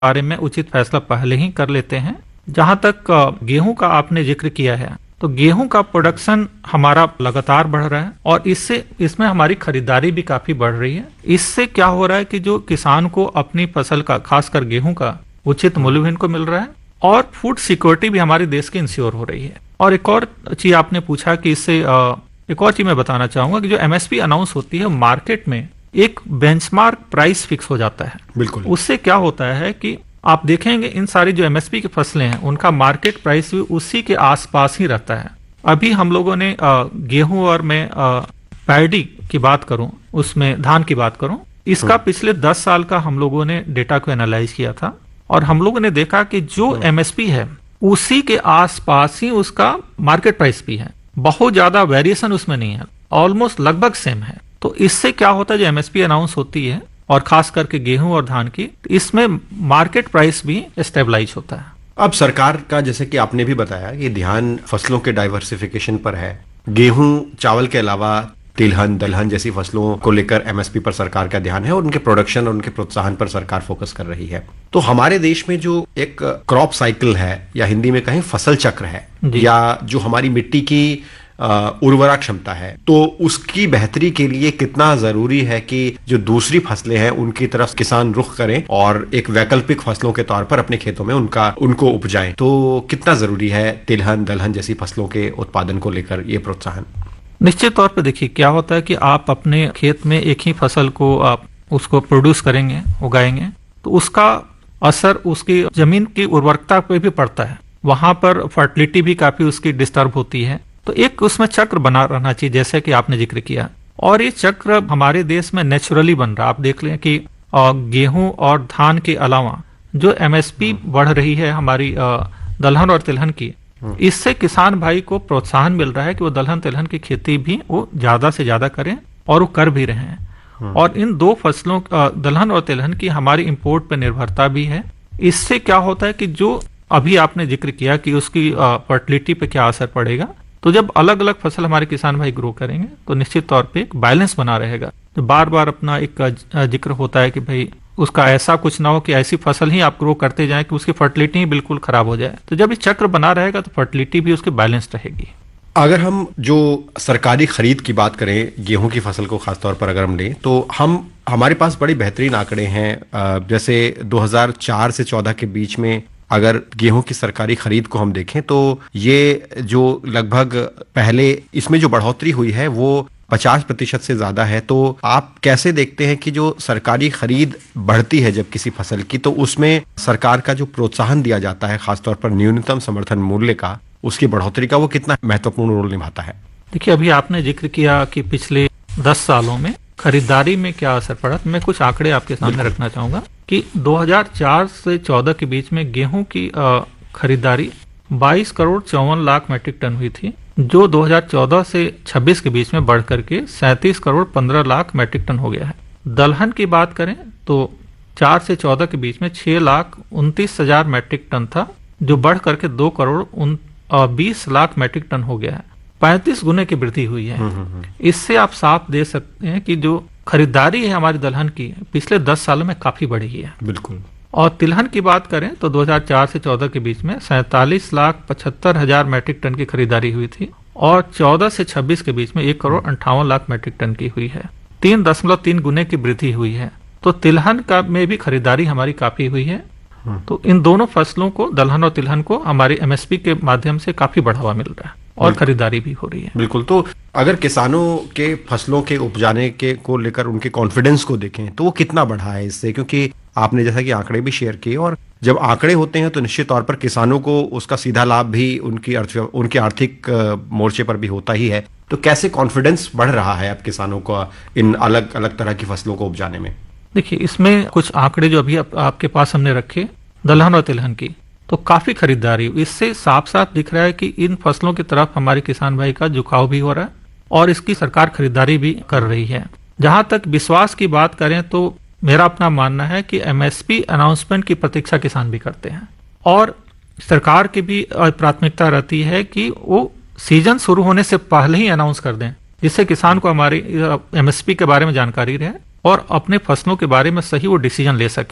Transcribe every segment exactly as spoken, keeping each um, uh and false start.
बारे में उचित फैसला पहले ही कर लेते हैं। जहां तक गेहूं का आपने जिक्र किया है, तो गेहूं का प्रोडक्शन हमारा लगातार बढ़ रहा है और इससे इसमें हमारी खरीदारी भी काफी बढ़ रही है। इससे क्या हो रहा है कि जो किसान को अपनी फसल का, खासकर गेहूं का उचित मूल्य भी इनको मिल रहा है और फूड सिक्योरिटी भी हमारे देश की इंश्योर हो रही है। और एक और चीज आपने पूछा कि इससे एक और चीज मैं बताना चाहूंगा कि जो एमएसपी अनाउंस होती है मार्केट में एक बेंचमार्क प्राइस फिक्स हो जाता है। बिल्कुल। उससे क्या होता है कि आप देखेंगे इन सारी जो एमएसपी की फसलें हैं उनका मार्केट प्राइस भी उसी के आसपास ही रहता है। अभी हम लोगों ने गेहूं और मैं पैडी की बात करूं, उसमें धान की बात करूं, इसका पिछले दस साल का हम लोगों ने डेटा को एनालाइज किया था और हम लोगों ने देखा कि जो एमएसपी है उसी के आसपास ही उसका मार्केट प्राइस भी है। बहुत ज्यादा वेरिएशन उसमें नहीं है, ऑलमोस्ट लगभग सेम है। तो इससे क्या होता है, जो एमएसपी अनाउंस होती है और खास करके गेहूं और धान की, इसमें मार्केट प्राइस भी स्टेबलाइज होता है। अब सरकार का, जैसे कि आपने भी बताया, कि ध्यान फसलों के डाइवर्सिफिकेशन पर है। गेहूं चावल के अलावा तिलहन, दलहन जैसी फसलों को लेकर एमएसपी पर सरकार का ध्यान है और उनके प्रोडक्शन और उनके प्रोत्साहन पर सरकार फोकस कर रही है। तो हमारे देश में जो एक क्रॉप साइकिल है, या हिंदी में कहें फसल चक्र है, या जो हमारी मिट्टी की उर्वरा क्षमता है, तो उसकी बेहतरी के लिए कितना जरूरी है कि जो दूसरी फसलें हैं उनकी तरफ किसान रुख करें और एक वैकल्पिक फसलों के तौर पर अपने खेतों में उनका उनको उपजाएं। तो कितना जरूरी है तिलहन, दलहन जैसी फसलों के उत्पादन को लेकर ये प्रोत्साहन? निश्चित तौर पे देखिए, क्या होता है कि आप अपने खेत में एक ही फसल को आप उसको प्रोड्यूस करेंगे, उगाएंगे, तो उसका असर उसकी जमीन की उर्वरकता पे भी पड़ता है। वहां पर फर्टिलिटी भी काफी उसकी डिस्टर्ब होती है। तो एक उसमें चक्र बना रहना चाहिए, जैसे कि आपने जिक्र किया, और ये चक्र हमारे देश में नेचुरली बन रहा है। आप देख लें कि गेहूं और धान के अलावा जो एमएसपी बढ़ रही है हमारी दलहन और तिलहन की, इससे किसान भाई को प्रोत्साहन मिल रहा है कि वो दलहन तिलहन की खेती भी वो ज्यादा से ज्यादा करें, और वो कर भी रहे हैं। और इन दो फसलों, दलहन और तिलहन की, हमारी इंपोर्ट पर निर्भरता भी है। इससे क्या होता है कि जो अभी आपने जिक्र किया कि उसकी फर्टिलिटी पे क्या असर पड़ेगा, तो जब अलग अलग फसल हमारे किसान भाई ग्रो करेंगे तो निश्चित तौर पे एक बैलेंस बना रहेगा। तो बार बार अपना एक जिक्र होता है कि भाई उसका ऐसा कुछ ना हो कि ऐसी फसल ही आप ग्रो करते जाएं कि उसकी फर्टिलिटी ही बिल्कुल खराब हो जाए। तो जब ये चक्र बना रहेगा तो फर्टिलिटी भी उसकी बैलेंस रहेगी। अगर हम जो सरकारी खरीद की बात करें, गेहूं की फसल को खासतौर पर अगर हम लें, तो हम हमारे पास बड़ी बेहतरीन आंकड़े हैं। जैसे दो हज़ार चार से चौदह के बीच में अगर गेहूं की सरकारी खरीद को हम देखें तो ये जो लगभग पहले इसमें जो बढ़ोतरी हुई है वो पचास प्रतिशत से ज्यादा है। तो आप कैसे देखते हैं कि जो सरकारी खरीद बढ़ती है जब किसी फसल की, तो उसमें सरकार का जो प्रोत्साहन दिया जाता है, खासतौर पर न्यूनतम समर्थन मूल्य का, उसकी बढ़ोतरी का, वो कितना महत्वपूर्ण रोल निभाता है? देखिए, अभी आपने जिक्र किया कि पिछले दस सालों में खरीदारी में क्या असर पड़ा। तो मैं कुछ आंकड़े आपके सामने रखना चाहूंगा कि दो हज़ार चार से चौदह के बीच में गेहूं की खरीदारी बाईस करोड़ चौवन लाख मैट्रिक टन हुई थी, जो दो हज़ार चौदह से छब्बीस के बीच में बढ़ करके सैंतीस करोड़ पंद्रह लाख मैट्रिक टन हो गया है। दलहन की बात करें तो चार से चौदह के बीच में छह लाख उनतीस हजार मैट्रिक टन था, जो बढ़ करके दो करोड़ उन बीस लाख मैट्रिक टन हो गया है। पैंतीस गुने की वृद्धि हुई है। इससे आप साफ दे सकते हैं कि जो खरीदारी है हमारी दलहन की पिछले दस सालों में काफी बढ़ी है। बिल्कुल। और तिलहन की बात करें तो दो हज़ार चार से चौदह के बीच में सैंतालीस लाख पचहत्तर हजार मैट्रिक टन की खरीदारी हुई थी और चौदह से छब्बीस के बीच में एक करोड़ अंठावन लाख मैट्रिक टन की हुई है। तीन दशमलव तीन गुने की वृद्धि हुई है। तो तिलहन का में भी खरीदारी हमारी काफी हुई है। तो इन दोनों फसलों को, दलहन और तिलहन को, हमारी एमएसपी के माध्यम से काफी बढ़ावा मिल रहा है और खरीदारी भी हो रही है। बिल्कुल। तो अगर किसानों के फसलों के उपजाने के को लेकर उनके कॉन्फिडेंस को देखें तो वो कितना बढ़ा है इससे, क्योंकि आपने जैसा कि आंकड़े भी शेयर किए, और जब आंकड़े होते हैं तो निश्चित तौर पर किसानों को उसका सीधा लाभ भी उनकी अर्थ उनके आर्थिक मोर्चे पर भी होता ही है। तो कैसे कॉन्फिडेंस बढ़ रहा है अब किसानों का इन अलग अलग तरह की फसलों को उपजाने में? देखिए, इसमें कुछ आंकड़े जो अभी आप, आपके पास हमने रखे दलहन और तिलहन की, तो काफी खरीदारी, इससे साफ साफ दिख रहा है कि इन फसलों की तरफ हमारे किसान भाई का झुकाव भी हो रहा है और इसकी सरकार खरीदारी भी कर रही है। जहां तक विश्वास की बात करें तो मेरा अपना मानना है कि एमएसपी अनाउंसमेंट की प्रतीक्षा किसान भी करते हैं और सरकार की भी प्राथमिकता रहती है कि वो सीजन शुरू होने से पहले ही अनाउंस कर दें, जिससे किसान को हमारी एमएसपी के बारे में जानकारी रहे और अपने फसलों के बारे में सही वो डिसीजन ले सकें।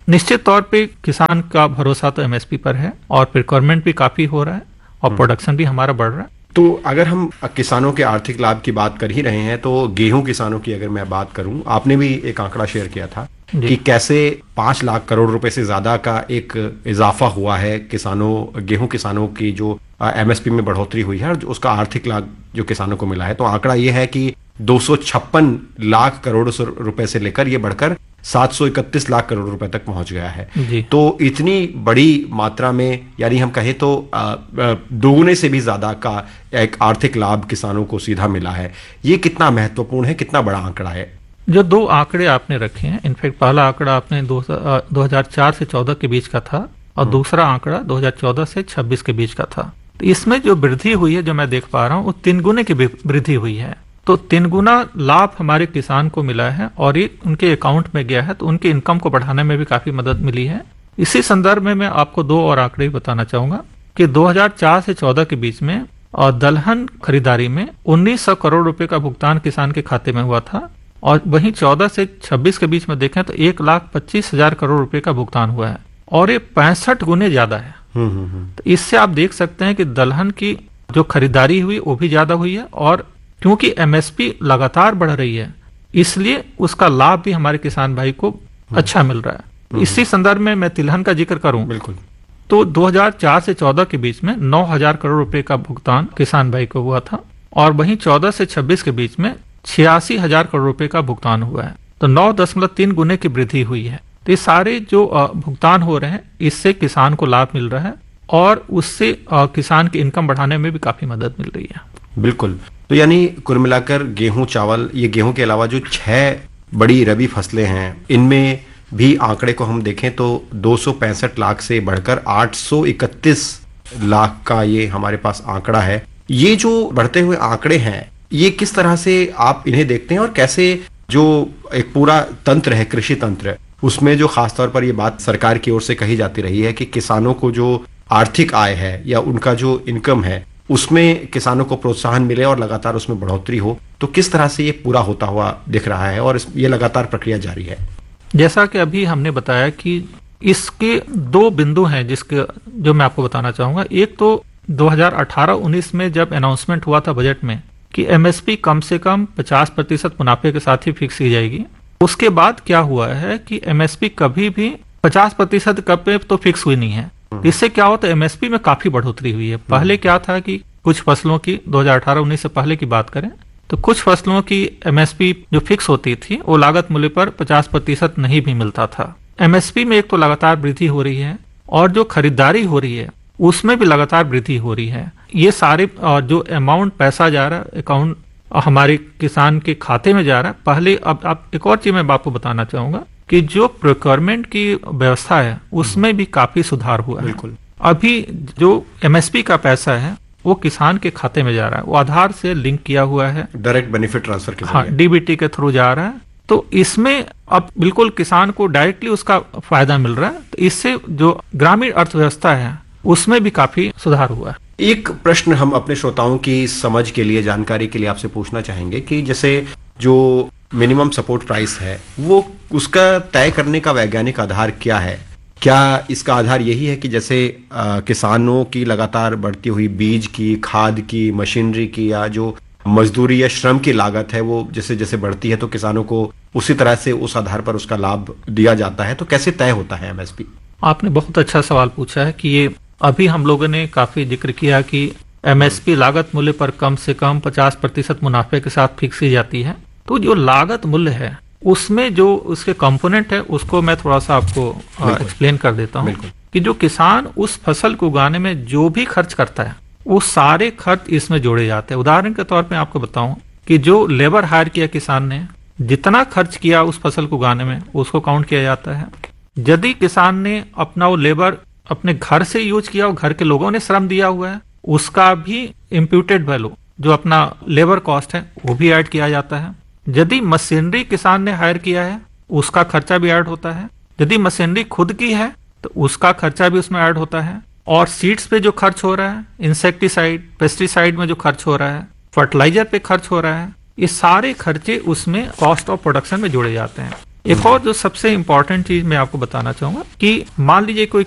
निश्चित तौर पे किसान का भरोसा तो एमएसपी पर है और प्रिक्योरमेंट भी काफी हो रहा है और प्रोडक्शन भी हमारा बढ़ रहा है। तो अगर हम किसानों के आर्थिक लाभ की बात कर ही रहे हैं तो गेहूं किसानों की अगर मैं बात करूं, आपने भी एक आंकड़ा शेयर किया था कि कैसे पांच लाख करोड़ रुपए से ज्यादा का एक इजाफा हुआ है किसानों गेहूं किसानों की जो एमएसपी में बढ़ोतरी हुई है और उसका आर्थिक लाभ जो किसानों को मिला है। तो आंकड़ा यह है कि दो सौ छप्पन लाख करोड़ रुपए से लेकर यह बढ़कर सात सौ इकतीस लाख करोड़ रुपए तक पहुंच गया है। तो इतनी बड़ी मात्रा में, यानी हम कहें तो दोगुने से भी ज्यादा का एक आर्थिक लाभ किसानों को सीधा मिला है। ये कितना महत्वपूर्ण है, कितना बड़ा आंकड़ा है? जो दो आंकड़े आपने रखे हैं, इनफैक्ट पहला आंकड़ा आपने दो हजार चार से चौदह के बीच का था और दूसरा आंकड़ा दो हजार चौदह से छब्बीस के बीच का था। तो इसमें जो वृद्धि हुई है, जो मैं देख पा रहा हूँ, वो तीन गुने की वृद्धि हुई है। तो तीन गुना लाभ हमारे किसान को मिला है और ये उनके अकाउंट में गया है, तो उनके इनकम को बढ़ाने में भी काफी मदद मिली है। इसी संदर्भ में मैं आपको दो और आंकड़े बताना चाहूंगा कि दो हजार चार से चौदह के बीच में और दलहन खरीदारी में उन्नीस सौ करोड़ रुपए का भुगतान किसान के खाते में हुआ था और वहीं चौदह से छब्बीस के बीच में देखें तो एक लाख पच्चीस हजार करोड़ रुपए का भुगतान हुआ है और ये पैंसठ गुने ज्यादा है। तो इससे आप देख सकते हैं कि दलहन की जो खरीदारी हुई वो भी ज्यादा हुई है और क्योंकि एमएसपी लगातार बढ़ रही है इसलिए उसका लाभ भी हमारे किसान भाई को अच्छा मिल रहा है। इसी संदर्भ में मैं तिलहन का जिक्र करूं, बिल्कुल, तो दो हजार चार से चौदह के बीच में नौ हजार करोड़ रुपए का भुगतान किसान भाई को हुआ था और वहीं चौदह से छब्बीस के बीच में छियासी हजार करोड़ रुपए का भुगतान हुआ है। तो नौ दशमलव तीन गुने की वृद्धि हुई है। तो ये सारे जो भुगतान हो रहे हैं इससे किसान को लाभ मिल रहा है और उससे किसान की इनकम बढ़ाने में भी काफी मदद मिल रही है। बिल्कुल। तो यानी कुल मिलाकर गेहूं, चावल, ये गेहूं के अलावा जो छह बड़ी रबी फसलें हैं इनमें भी आंकड़े को हम देखें तो दो सौ पैंसठ लाख से बढ़कर आठ सौ इकतीस लाख का ये हमारे पास आंकड़ा है। ये जो बढ़ते हुए आंकड़े हैं ये किस तरह से आप इन्हें देखते हैं और कैसे जो एक पूरा तंत्र है, कृषि तंत्र, उसमें जो खासतौर पर ये बात सरकार की ओर से कही जाती रही है कि किसानों को जो आर्थिक आय है या उनका जो इनकम है उसमें किसानों को प्रोत्साहन मिले और लगातार उसमें बढ़ोतरी हो, तो किस तरह से ये पूरा होता हुआ दिख रहा है और ये लगातार प्रक्रिया जारी है? जैसा कि अभी हमने बताया कि इसके दो बिंदु हैं जिसके जो मैं आपको बताना चाहूंगा। एक तो दो हजार अठारह उन्नीस में जब अनाउंसमेंट हुआ था बजट में कि एमएसपी कम से कम पचास प्रतिशत मुनाफे के साथ ही फिक्स की जाएगी, उसके बाद क्या हुआ है कि एमएसपी कभी भी पचास प्रतिशत कब पे तो फिक्स हुई नहीं है। इससे क्या होता है, एमएसपी में काफी बढ़ोतरी हुई है। पहले क्या था कि कुछ फसलों की दो हजार अठारह उन्नीस से पहले की बात करें तो कुछ फसलों की एमएसपी जो फिक्स होती थी वो लागत मूल्य पर पचास प्रतिशत नहीं भी मिलता था। एमएसपी में एक तो लगातार वृद्धि हो रही है और जो खरीदारी हो रही है उसमें भी लगातार वृद्धि हो रही है। ये सारे जो अमाउंट पैसा जा रहा है अकाउंट हमारे किसान के खाते में जा रहा है। पहले अब आप एक और चीज मैं आपको बताना चाहूंगा कि जो प्रोक्योरमेंट की व्यवस्था है उसमें भी काफी सुधार हुआ है। बिल्कुल। अभी जो एमएसपी का पैसा है वो किसान के खाते में जा रहा है, वो आधार से लिंक किया हुआ है, डायरेक्ट बेनिफिट ट्रांसफर के हाँ डीबीटी के थ्रू जा रहा है। तो इसमें अब बिल्कुल किसान को डायरेक्टली उसका फायदा मिल रहा है। तो इससे जो ग्रामीण अर्थव्यवस्था है उसमें भी काफी सुधार हुआ है। एक प्रश्न हम अपने श्रोताओं की समझ के लिए, जानकारी के लिए आपसे पूछना चाहेंगे कि जैसे जो मिनिमम सपोर्ट प्राइस है वो उसका तय करने का वैज्ञानिक आधार क्या है? क्या इसका आधार यही है कि जैसे आ, किसानों की लगातार बढ़ती हुई बीज की, खाद की, मशीनरी की या जो मजदूरी या श्रम की लागत है वो जैसे जैसे बढ़ती है तो किसानों को उसी तरह से उस आधार पर उसका लाभ दिया जाता है? तो कैसे तय होता है एमएसपी? आपने बहुत अच्छा सवाल पूछा है कि ये अभी हम लोगों ने काफी जिक्र किया कि एमएसपी लागत मूल्य पर कम से कम पचास प्रतिशत मुनाफे के साथ फिक्स की जाती है। तो जो लागत मूल्य है उसमें जो उसके कंपोनेंट है उसको मैं थोड़ा सा आपको एक्सप्लेन कर देता हूँ कि जो किसान उस फसल को उगाने में जो भी खर्च करता है वो सारे खर्च इसमें जोड़े जाते हैं। उदाहरण के तौर पे आपको बताऊं कि जो लेबर हायर किया किसान ने, जितना खर्च किया उस फसल को उगाने में उसको काउंट किया जाता है। यदि किसान ने अपना वो लेबर अपने घर से यूज किया और घर के लोगों ने श्रम दिया हुआ है उसका भी इम्प्यूटेड वैल्यू जो अपना लेबर कॉस्ट है वो भी ऐड किया जाता है। यदि मशीनरी किसान ने हायर किया है उसका खर्चा भी ऐड होता है। यदि मशीनरी खुद की है तो उसका खर्चा भी उसमें ऐड होता है। और सीड्स पे जो खर्च हो रहा है, इंसेक्टिसाइड, पेस्टिसाइड में जो खर्च हो रहा है, फर्टिलाइजर पे खर्च हो रहा है, ये सारे खर्चे उसमें कॉस्ट ऑफ प्रोडक्शन में जोड़े जाते हैं। एक और जो सबसे इम्पोर्टेंट चीज मैं आपको बताना चाहूंगा कि मान लीजिए कोई